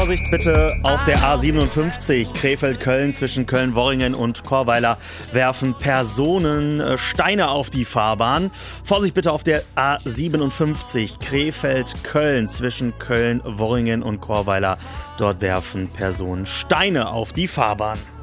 Vorsicht bitte auf der A57 Krefeld-Köln zwischen Köln-Worringen und Chorweiler werfen Personen Steine auf die Fahrbahn. Vorsicht bitte auf der A57 Krefeld-Köln zwischen Köln-Worringen und Chorweiler. Dort werfen Personen Steine auf die Fahrbahn.